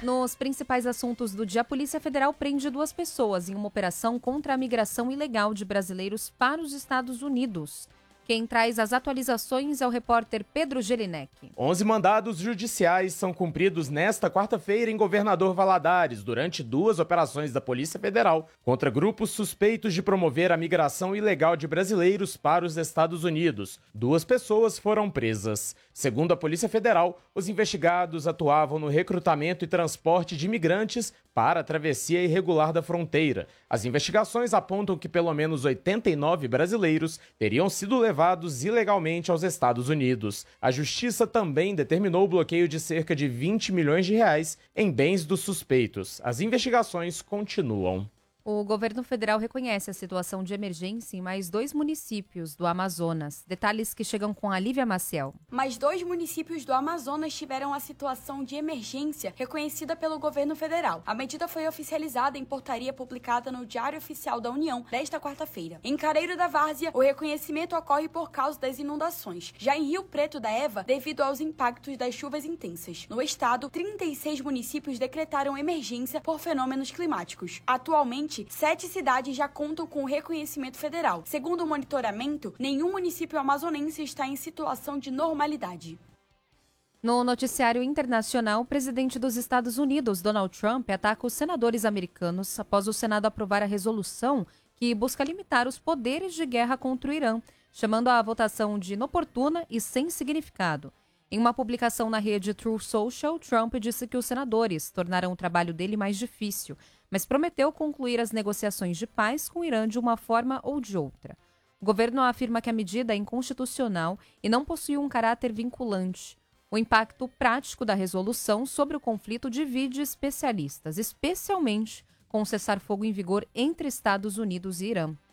Nos principais assuntos do dia, a Polícia Federal prende 2 pessoas em uma operação contra a migração ilegal de brasileiros para os Estados Unidos. Quem traz as atualizações é o repórter Pedro Gelinek. 11 mandados judiciais são cumpridos nesta quarta-feira em Governador Valadares, durante 2 operações da Polícia Federal contra grupos suspeitos de promover a migração ilegal de brasileiros para os Estados Unidos. 2 pessoas foram presas. Segundo a Polícia Federal, os investigados atuavam no recrutamento e transporte de imigrantes para a travessia irregular da fronteira. As investigações apontam que pelo menos 89 brasileiros teriam sido levados ilegalmente aos Estados Unidos. A Justiça também determinou o bloqueio de cerca de 20 milhões de reais em bens dos suspeitos. As investigações continuam. O governo federal reconhece a situação de emergência em mais 2 municípios do Amazonas. Detalhes que chegam com a Lívia Maciel. Mais 2 municípios do Amazonas tiveram a situação de emergência reconhecida pelo governo federal. A medida foi oficializada em portaria publicada no Diário Oficial da União desta quarta-feira. Em Careiro da Várzea, o reconhecimento ocorre por causa das inundações. Já em Rio Preto da Eva, devido aos impactos das chuvas intensas. No estado, 36 municípios decretaram emergência por fenômenos climáticos. Atualmente, 7 cidades já contam com o reconhecimento federal. Segundo o monitoramento, nenhum município amazonense está em situação de normalidade. No noticiário internacional, o presidente dos Estados Unidos, Donald Trump, ataca os senadores americanos após o Senado aprovar a resolução que busca limitar os poderes de guerra contra o Irã, chamando a votação de inoportuna e sem significado. Em uma publicação na rede Truth Social, Trump disse que os senadores tornarão o trabalho dele mais difícil, mas prometeu concluir as negociações de paz com o Irã de uma forma ou de outra. O governo afirma que a medida é inconstitucional e não possui um caráter vinculante. O impacto prático da resolução sobre o conflito divide especialistas, especialmente com o cessar-fogo em vigor entre Estados Unidos e Irã.